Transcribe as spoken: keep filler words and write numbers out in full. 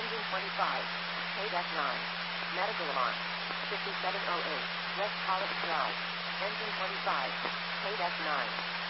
Engine twenty-five. K nine. Medical alarm. fifty-seven oh eight. West College Drive. Engine twenty-five. K nine.